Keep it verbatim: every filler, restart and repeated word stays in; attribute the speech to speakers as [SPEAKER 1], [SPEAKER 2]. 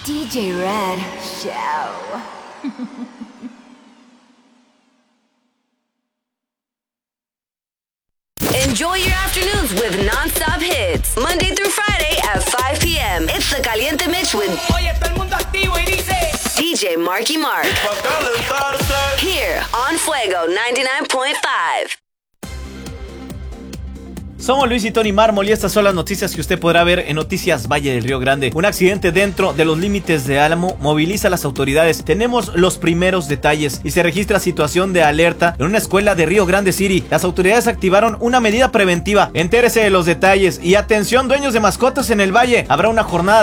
[SPEAKER 1] D J Red Show.
[SPEAKER 2] Enjoy your afternoons with non-stop hits. Monday through Friday at five p.m. It's the Caliente Mix with
[SPEAKER 3] Oye, todo el mundo activo y dice
[SPEAKER 2] D J Marky Mark. Here on Fuego ninety-nine point five.
[SPEAKER 4] Somos Luis y Tony Mármol y estas son las noticias que usted podrá ver en Noticias Valle del Río Grande. Un accidente dentro de los límites de Álamo moviliza a las autoridades. Tenemos los primeros detalles y se registra situación de alerta en una escuela de Río Grande City. Las autoridades activaron una medida preventiva. Entérese de los detalles y atención dueños de mascotas en el Valle. Habrá una jornada